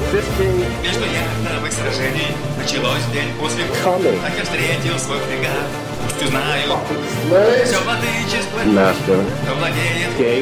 Между яхтовых сражений началось день после, как я встретил свой фрегат. Пусть узнают, все владычество, Master. кто владеет